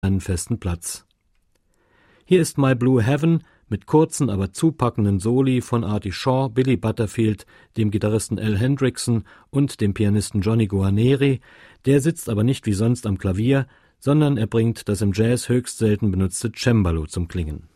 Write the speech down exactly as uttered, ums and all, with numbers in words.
einen festen Platz. Hier ist My Blue Heaven mit kurzen, aber zupackenden Soli von Artie Shaw, Billy Butterfield, dem Gitarristen Al Hendrickson und dem Pianisten Johnny Guarneri. Der sitzt aber nicht wie sonst am Klavier, sondern er bringt das im Jazz höchst selten benutzte Cembalo zum Klingen.